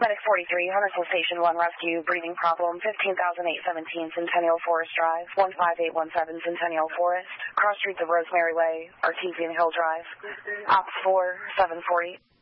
Medic 43, Huntersville Station 1 Rescue, breathing problem, 15,817 Centennial Forest Drive, 15817 Centennial Forest, cross streets of Rosemary Way, Artesian Hill Drive, Ops 4, 740.